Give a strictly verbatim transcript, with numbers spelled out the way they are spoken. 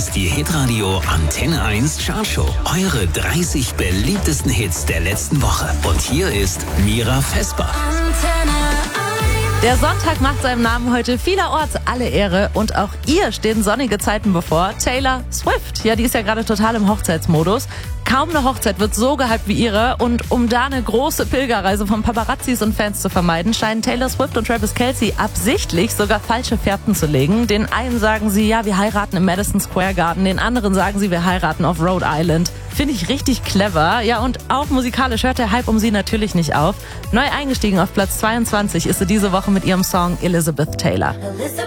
ist die Hitradio Antenne eins Chartshow. Eure dreißig beliebtesten Hits der letzten Woche. Und hier ist Mira Vesper. Der Sonntag macht seinem Namen heute vielerorts alle Ehre und auch ihr stehen sonnige Zeiten bevor. Taylor Swift, ja, die ist ja gerade total im Hochzeitsmodus. Kaum eine Hochzeit wird so gehypt wie ihre und um da eine große Pilgerreise von Paparazzis und Fans zu vermeiden, scheinen Taylor Swift und Travis Kelce absichtlich sogar falsche Fährten zu legen. Den einen sagen sie, ja, wir heiraten im Madison Square Garden, den anderen sagen sie, wir heiraten auf Rhode Island. Finde ich richtig clever. Ja, und auch musikalisch hört der Hype um sie natürlich nicht auf. Neu eingestiegen auf Platz zweiundzwanzig ist sie diese Woche mit ihrem Song Elizabeth Taylor.